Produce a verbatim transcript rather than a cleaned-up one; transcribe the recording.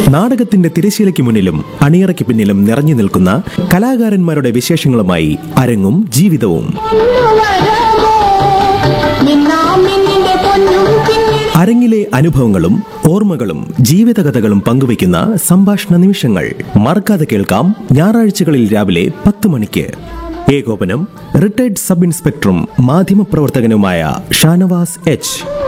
നാടകത്തിന്റെ തിരശ്ശീലയ്ക്ക് മുന്നിലും അണിയറയ്ക്ക് പിന്നിലും നിറഞ്ഞു നിൽക്കുന്ന കലാകാരന്മാരുടെ വിശേഷങ്ങളുമായി അരങ്ങും ജീവിതവും. അരങ്ങിലെ അനുഭവങ്ങളും ഓർമ്മകളും ജീവിതകഥകളും പങ്കുവയ്ക്കുന്ന സംഭാഷണ നിമിഷങ്ങൾ മറക്കാതെ കേൾക്കാം. ഞായറാഴ്ചകളിൽ രാവിലെ പത്ത് മണിക്ക്. ഏകോപനം റിട്ടയർഡ് സബ് ഇൻസ്പെക്ടറും മാധ്യമപ്രവർത്തകനുമായ ഷാനവാസ് എച്ച്.